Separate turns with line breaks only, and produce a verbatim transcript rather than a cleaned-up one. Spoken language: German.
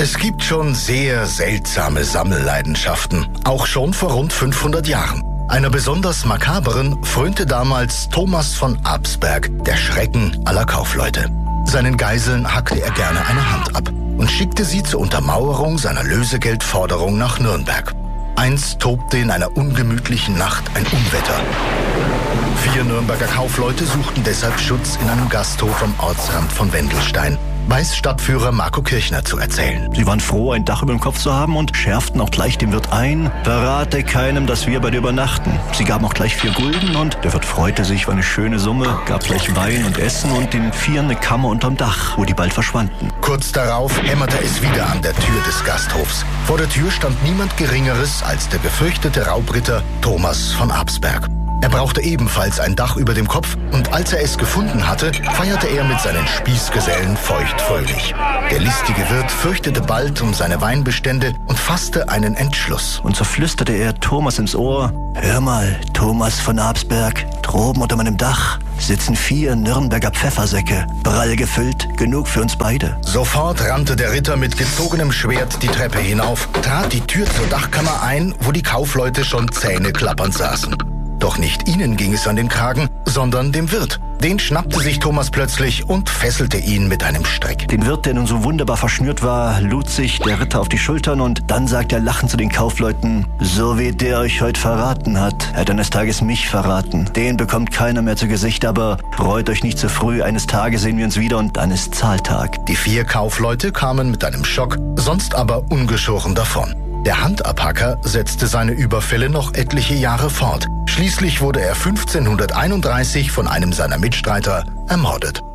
Es gibt schon sehr seltsame Sammelleidenschaften, auch schon vor rund fünfhundert Jahren. Einer besonders makaberen frönte damals Thomas von Absberg, der Schrecken aller Kaufleute. Seinen Geiseln hackte er gerne eine Hand ab und schickte sie zur Untermauerung seiner Lösegeldforderung nach Nürnberg. Einst tobte in einer ungemütlichen Nacht ein Unwetter. Vier Nürnberger Kaufleute suchten deshalb Schutz in einem Gasthof am Ortsrand von Wendelstein, weiß Stadtführer Marco Kirchner zu erzählen.
Sie waren froh, ein Dach über dem Kopf zu haben und schärften auch gleich dem Wirt ein: Verrate keinem, dass wir bei dir übernachten. Sie gaben auch gleich vier Gulden und der Wirt freute sich, war eine schöne Summe, gab gleich Wein und Essen und den Vieren eine Kammer unterm Dach, wo die bald verschwanden.
Kurz darauf hämmerte es wieder an der Tür des Gasthofs. Vor der Tür stand niemand Geringeres als der gefürchtete Raubritter Thomas von Absberg. Er brauchte ebenfalls ein Dach über dem Kopf und als er es gefunden hatte, feierte er mit seinen Spießgesellen feuchtfröhlich. Der listige Wirt fürchtete bald um seine Weinbestände und fasste einen Entschluss.
Und so flüsterte er Thomas ins Ohr: Hör mal, Thomas von Absberg, droben unter meinem Dach sitzen vier Nürnberger Pfeffersäcke, prall gefüllt, genug für uns beide.
Sofort rannte der Ritter mit gezogenem Schwert die Treppe hinauf, trat die Tür zur Dachkammer ein, wo die Kaufleute schon zähneklappernd saßen. Doch nicht ihnen ging es an den Kragen, sondern dem Wirt. Den schnappte sich Thomas plötzlich und fesselte ihn mit einem Strick.
Den Wirt, der nun so wunderbar verschnürt war, lud sich der Ritter auf die Schultern und dann sagte er lachend zu den Kaufleuten: So wie der euch heute verraten hat, hat eines Tages mich verraten. Den bekommt keiner mehr zu Gesicht, aber freut euch nicht zu früh, eines Tages sehen wir uns wieder und dann ist Zahltag.
Die vier Kaufleute kamen mit einem Schock, sonst aber ungeschoren davon. Der Handabhacker setzte seine Überfälle noch etliche Jahre fort. Schließlich wurde er fünfzehnhunderteinunddreißig von einem seiner Mitstreiter ermordet.